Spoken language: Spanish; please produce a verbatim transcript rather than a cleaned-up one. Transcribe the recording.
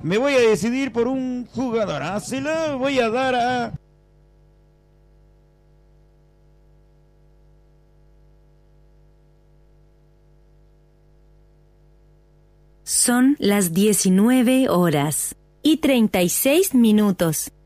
Me voy a decidir por un jugador. Ah, se lo voy a dar a... Son las diecinueve horas y treinta y seis minutos.